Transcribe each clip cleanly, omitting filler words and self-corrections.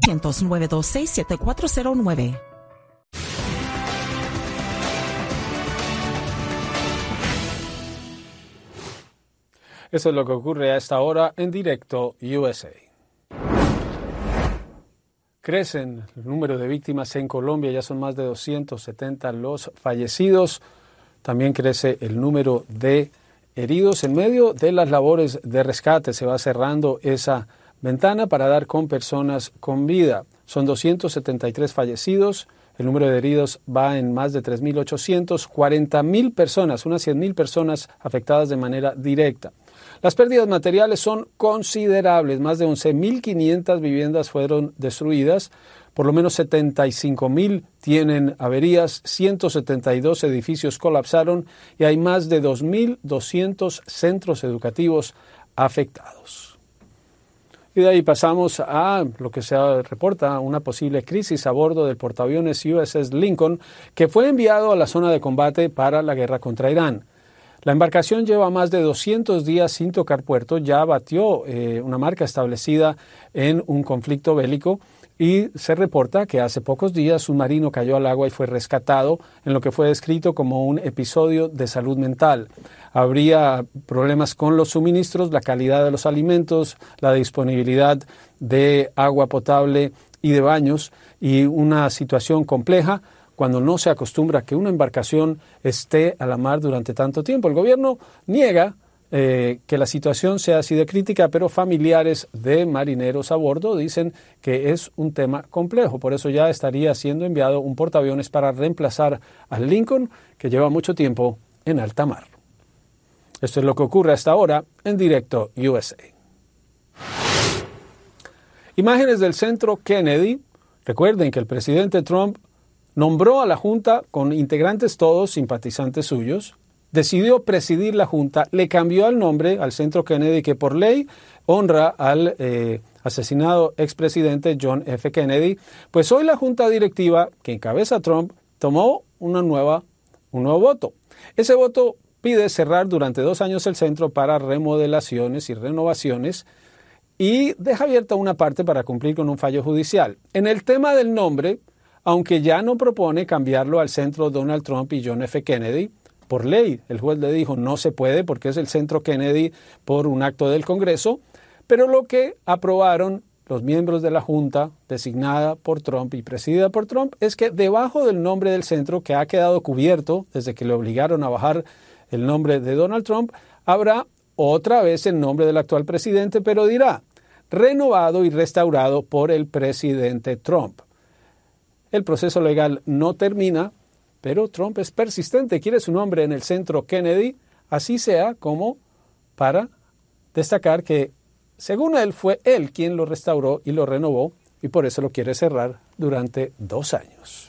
1-800-926-7409. Eso es lo que ocurre a esta hora en Directo USA. Crecen el número de víctimas en Colombia, ya son más de 270 los fallecidos. También crece el número de heridos. En medio de las labores de rescate se va cerrando esa ventana para dar con personas con vida. Son 273 fallecidos. El número de heridos va en más de 3.800, 40.000 personas, unas 100.000 personas afectadas de manera directa. Las pérdidas materiales son considerables. Más de 11.500 viviendas fueron destruidas. Por lo menos 75.000 tienen averías, 172 edificios colapsaron y hay más de 2.200 centros educativos afectados. Y de ahí pasamos a lo que se reporta, una posible crisis a bordo del portaaviones USS Lincoln, que fue enviado a la zona de combate para la guerra contra Irán. La embarcación lleva más de 200 días sin tocar puerto, ya batió una marca establecida en un conflicto bélico y se reporta que hace pocos días un marino cayó al agua y fue rescatado en lo que fue descrito como un episodio de salud mental. Habría problemas con los suministros, la calidad de los alimentos, la disponibilidad de agua potable y de baños y una situación compleja cuando no se acostumbra que una embarcación esté a la mar durante tanto tiempo. El gobierno niega que la situación sea así de crítica, pero familiares de marineros a bordo dicen que es un tema complejo. Por eso ya estaría siendo enviado un portaaviones para reemplazar al Lincoln, que lleva mucho tiempo en alta mar. Esto es lo que ocurre hasta ahora en Directo USA. Imágenes del Centro Kennedy. Recuerden que el presidente Trump nombró a la Junta con integrantes todos simpatizantes suyos, decidió presidir la Junta, le cambió el nombre al Centro Kennedy, que por ley honra al asesinado expresidente John F. Kennedy. Pues hoy la Junta Directiva que encabeza Trump tomó un nuevo voto. Ese voto pide cerrar durante 2 años el centro para remodelaciones y renovaciones y deja abierta una parte para cumplir con un fallo judicial. En el tema del nombre, aunque ya no propone cambiarlo al Centro Donald Trump y John F. Kennedy, por ley el juez le dijo no se puede porque es el Centro Kennedy por un acto del Congreso, pero lo que aprobaron los miembros de la Junta designada por Trump y presidida por Trump es que debajo del nombre del centro, que ha quedado cubierto desde que le obligaron a bajar el nombre de Donald Trump, habrá otra vez el nombre del actual presidente, pero dirá renovado y restaurado por el presidente Trump. El proceso legal no termina, pero Trump es persistente, quiere su nombre en el Centro Kennedy, así sea como para destacar que, según él, fue él quien lo restauró y lo renovó, y por eso lo quiere cerrar durante 2 años.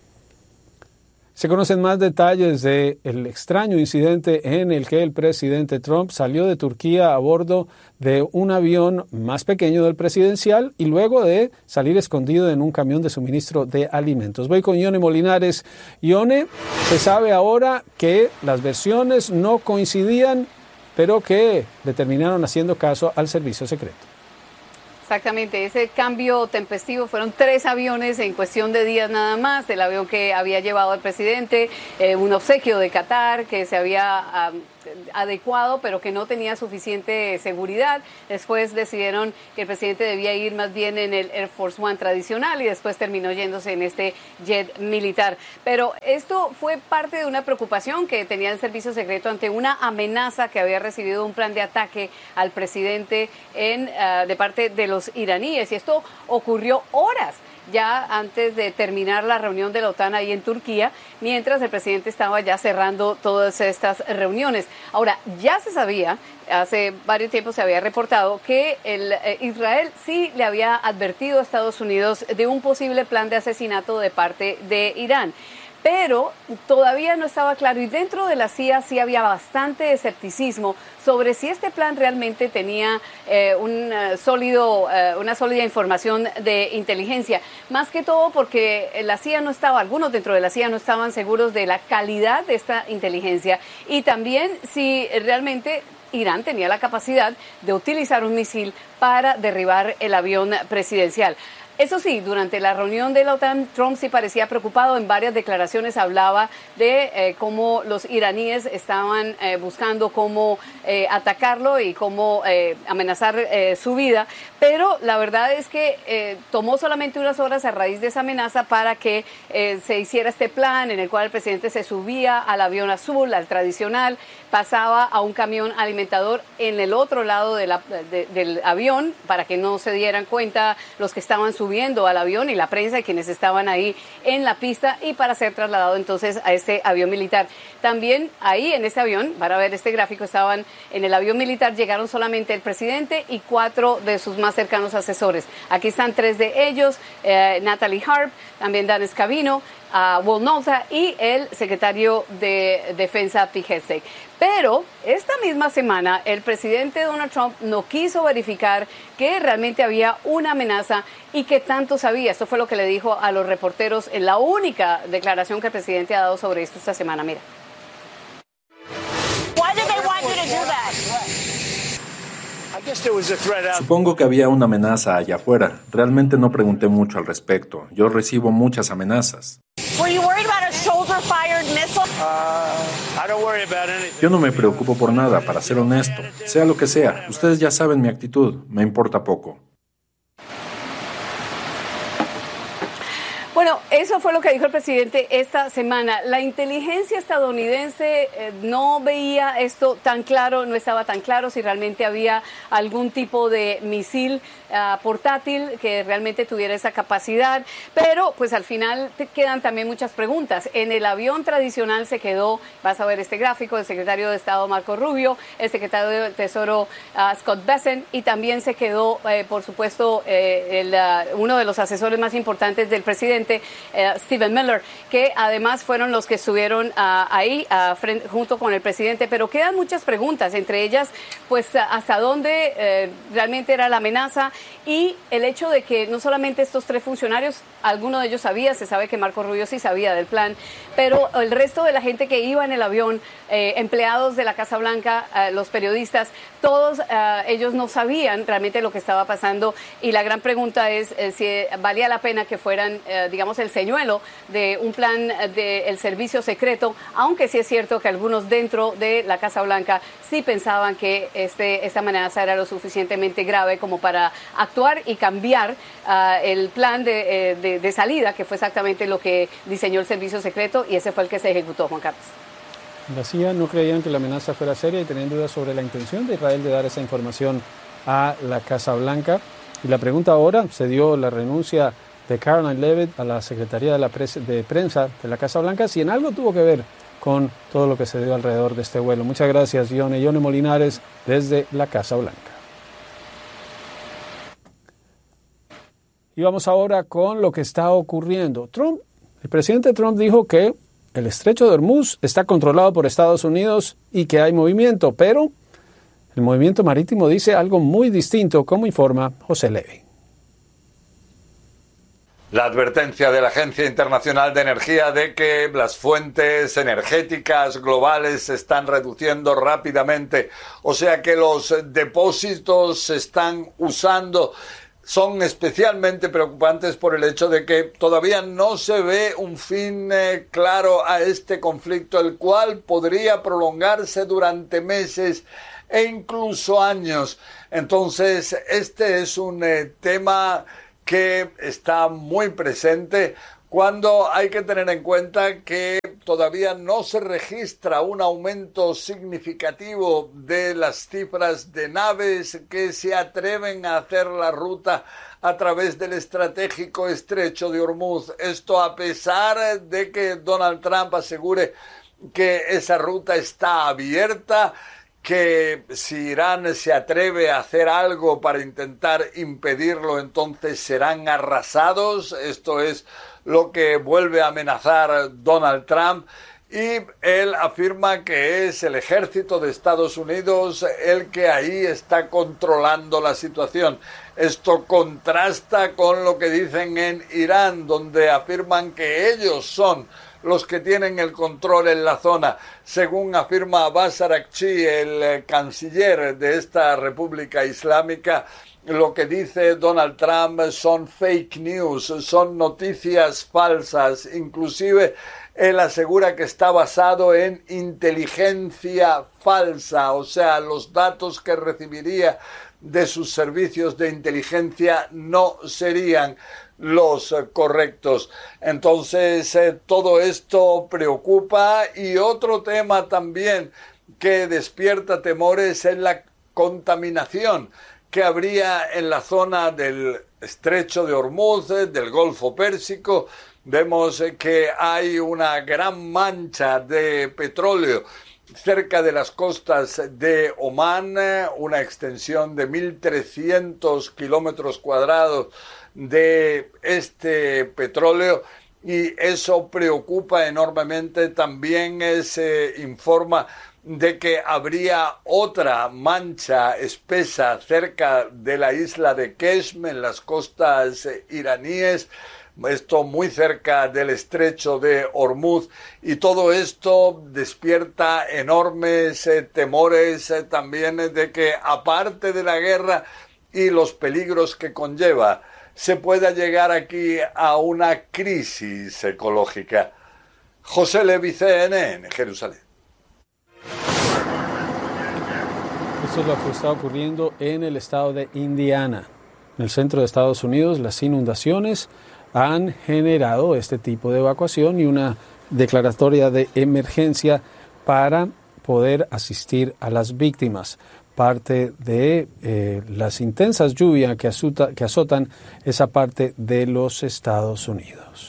Se conocen más detalles del extraño incidente en el que el presidente Trump salió de Turquía a bordo de un avión más pequeño del presidencial y luego de salir escondido en un camión de suministro de alimentos. Voy con Ione Molinares. Ione, se sabe ahora que las versiones no coincidían, pero que le terminaron haciendo caso al servicio secreto. Exactamente, ese cambio tempestivo fueron 3 aviones en cuestión de días nada más. El avión que había llevado al presidente, un obsequio de Qatar que se había adecuado pero que no tenía suficiente seguridad. Después decidieron que el presidente debía ir más bien en el Air Force One tradicional y después terminó yéndose en este jet militar. Pero esto fue parte de una preocupación que tenía el servicio secreto ante una amenaza que había recibido un plan de ataque al presidente de parte de los iraníes, y esto ocurrió horas ya antes de terminar la reunión de la OTAN ahí en Turquía, mientras el presidente estaba ya cerrando todas estas reuniones. Ahora, ya se sabía, hace varios tiempos se había reportado que Israel sí le había advertido a Estados Unidos de un posible plan de asesinato de parte de Irán. Pero todavía no estaba claro, y dentro de la CIA sí había bastante escepticismo sobre si este plan realmente tenía una sólida información de inteligencia. Más que todo porque algunos dentro de la CIA no estaban seguros de la calidad de esta inteligencia, y también si realmente Irán tenía la capacidad de utilizar un misil para derribar el avión presidencial. Eso sí, durante la reunión de la OTAN, Trump sí parecía preocupado. En varias declaraciones hablaba de cómo los iraníes estaban buscando cómo atacarlo y cómo amenazar su vida. Pero la verdad es que tomó solamente unas horas a raíz de esa amenaza para que se hiciera este plan en el cual el presidente se subía al avión azul, al tradicional, pasaba a un camión alimentador en el otro lado del avión para que no se dieran cuenta los que estaban subiendo al avión y la prensa y quienes estaban ahí en la pista, y para ser trasladado entonces a este avión militar. También ahí en ese avión, van a ver este gráfico, estaban en el avión militar, llegaron solamente el presidente y 4 de sus más cercanos asesores. Aquí están 3 de ellos, Natalie Harp, también Dan Scavino, Will Nolta y el secretario de Defensa Pete Hegseth. Pero esta misma semana el presidente Donald Trump no quiso verificar que realmente había una amenaza y que tanto sabía. Esto fue lo que le dijo a los reporteros en la única declaración que el presidente ha dado sobre esto esta semana. Mira. Supongo que había una amenaza allá afuera. Realmente no pregunté mucho al respecto. Yo recibo muchas amenazas. Yo no me preocupo por nada, para ser honesto. Sea lo que sea, ustedes ya saben mi actitud. Me importa poco. Bueno, eso fue lo que dijo el presidente esta semana. La inteligencia estadounidense no veía esto tan claro, no estaba tan claro si realmente había algún tipo de misil portátil que realmente tuviera esa capacidad, pero pues al final te quedan también muchas preguntas. En el avión tradicional se quedó, vas a ver este gráfico, el secretario de Estado Marco Rubio, el secretario del Tesoro Scott Bessent, y también se quedó, por supuesto, uno de los asesores más importantes del presidente, Stephen Miller, que además fueron los que estuvieron ahí junto con el presidente. Pero quedan muchas preguntas, entre ellas, pues hasta dónde realmente era la amenaza, y el hecho de que no solamente estos 3 funcionarios, alguno de ellos sabía, se sabe que Marco Rubio sí sabía del plan, pero el resto de la gente que iba en el avión, empleados de la Casa Blanca, los periodistas, todos ellos no sabían realmente lo que estaba pasando, y la gran pregunta es si valía la pena que fueran, digamos, el señuelo de un plan del servicio secreto, aunque sí es cierto que algunos dentro de la Casa Blanca sí pensaban que esta amenaza era lo suficientemente grave como para actuar y cambiar el plan de salida, que fue exactamente lo que diseñó el servicio secreto, y ese fue el que se ejecutó, Juan Carlos. La CIA no creían que la amenaza fuera seria y tenían dudas sobre la intención de Israel de dar esa información a la Casa Blanca. Y la pregunta ahora, se dio la renuncia de Caroline Leavitt a la Secretaría de Prensa de la Casa Blanca, si en algo tuvo que ver con todo lo que se dio alrededor de este vuelo. Muchas gracias, Yone Molinares, desde la Casa Blanca. Y vamos ahora con lo que está ocurriendo. El presidente Trump dijo que el estrecho de Hormuz está controlado por Estados Unidos y que hay movimiento, pero el movimiento marítimo dice algo muy distinto, como informa José Levy. La advertencia de la Agencia Internacional de Energía de que las fuentes energéticas globales se están reduciendo rápidamente, o sea que los depósitos se están usando, son especialmente preocupantes por el hecho de que todavía no se ve un fin claro a este conflicto, el cual podría prolongarse durante meses e incluso años. Entonces, este es un tema que está muy presente cuando hay que tener en cuenta que todavía no se registra un aumento significativo de las cifras de naves que se atreven a hacer la ruta a través del estratégico estrecho de Hormuz. Esto a pesar de que Donald Trump asegure que esa ruta está abierta, que si Irán se atreve a hacer algo para intentar impedirlo, entonces serán arrasados. Esto es lo que vuelve a amenazar Donald Trump. Y él afirma que es el ejército de Estados Unidos el que ahí está controlando la situación. Esto contrasta con lo que dicen en Irán, donde afirman que ellos son los que tienen el control en la zona. Según afirma Abbas Araghchi, el canciller de esta República Islámica, lo que dice Donald Trump son fake news, son noticias falsas. Inclusive él asegura que está basado en inteligencia falsa, o sea, los datos que recibiría de sus servicios de inteligencia no serían los correctos. Entonces, todo esto preocupa. Y otro tema también que despierta temores es la contaminación que habría en la zona del estrecho de Hormuz, del Golfo Pérsico. Vemos que hay una gran mancha de petróleo cerca de las costas de Omán, una extensión de 1.300 kilómetros cuadrados de este petróleo, y eso preocupa enormemente. También se informa de que habría otra mancha espesa cerca de la isla de Keshm, en las costas iraníes, esto muy cerca del estrecho de Hormuz, y todo esto despierta enormes temores también de que, aparte de la guerra y los peligros que conlleva, se pueda llegar aquí a una crisis ecológica. José Levi, CNN, Jerusalén. Esto es lo que está ocurriendo en el estado de Indiana, en el centro de Estados Unidos. Las inundaciones han generado este tipo de evacuación y una declaratoria de emergencia para poder asistir a las víctimas. Parte de las intensas lluvias que azotan esa parte de los Estados Unidos.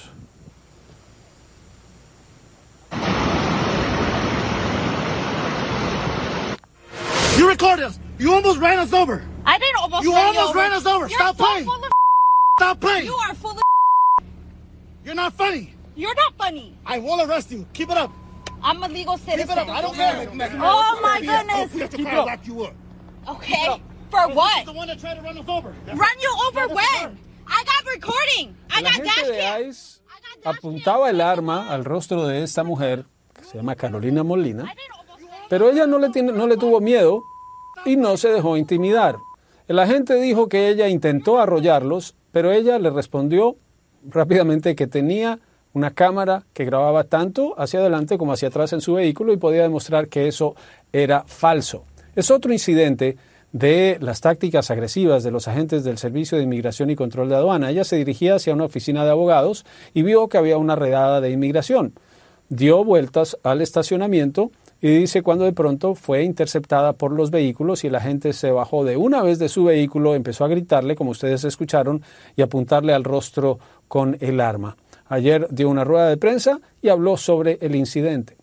You recorded us. You almost ran us over. I didn't almost You run almost you over. ran us over. You're Stop so playing. full of Stop playing. You are full of You're not funny. You're not funny. I will arrest you. Keep it up. I'm a legal citizen. Keep it up. I don't care. Oh my goodness. Keep it up. Lock you up. Okay. For what? The one that tried to run us over. Run you over when? I got recording. I La got dash gente de cam. ICE apuntaba el arma al rostro de esta mujer, que se llama Carolina Molina, pero ella no le tuvo miedo y no se dejó intimidar. El agente dijo que ella intentó arrollarlos, pero ella le respondió rápidamente que tenía una cámara que grababa tanto hacia adelante como hacia atrás en su vehículo y podía demostrar que eso era falso. Es otro incidente de las tácticas agresivas de los agentes del Servicio de Inmigración y Control de Aduana. Ella se dirigía hacia una oficina de abogados y vio que había una redada de inmigración. Dio vueltas al estacionamiento y dice cuando de pronto fue interceptada por los vehículos y el agente se bajó de una vez de su vehículo, empezó a gritarle, como ustedes escucharon, y apuntarle al rostro con el arma. Ayer dio una rueda de prensa y habló sobre el incidente.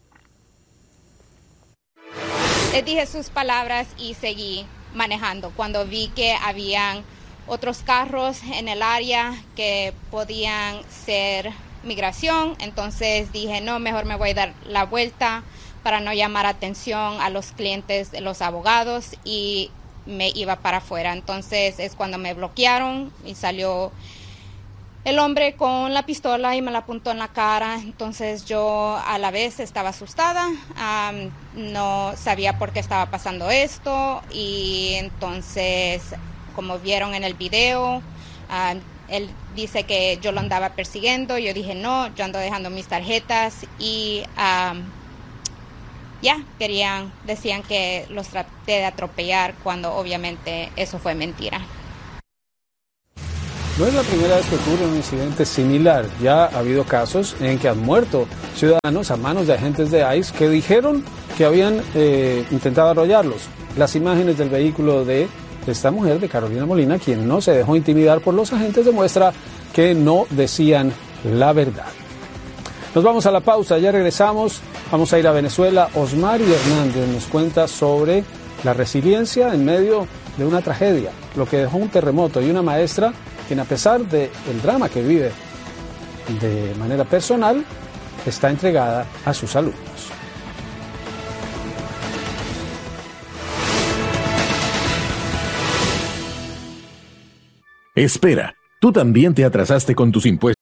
Le dije sus palabras y seguí manejando. Cuando vi que habían otros carros en el área que podían ser migración, entonces dije, no, mejor me voy a dar la vuelta para no llamar atención a los clientes de los abogados, y me iba para afuera. Entonces es cuando me bloquearon y salió el hombre con la pistola y me la apuntó en la cara. Entonces yo a la vez estaba asustada, no sabía por qué estaba pasando esto, y entonces, como vieron en el video, él dice que yo lo andaba persiguiendo. Yo dije no, yo ando dejando mis tarjetas, y decían que los traté de atropellar, cuando obviamente eso fue mentira. No es la primera vez que ocurre un incidente similar. Ya ha habido casos en que han muerto ciudadanos a manos de agentes de ICE que dijeron que habían intentado arrollarlos. Las imágenes del vehículo de esta mujer, de Carolina Molina, quien no se dejó intimidar por los agentes, demuestra que no decían la verdad. Nos vamos a la pausa, ya regresamos. Vamos a ir a Venezuela. Osmari Hernández nos cuenta sobre la resiliencia en medio de una tragedia, lo que dejó un terremoto, y una maestra quien, a pesar del drama que vive de manera personal, está entregada a sus alumnos. Espera, ¿tú también te atrasaste con tus impuestos?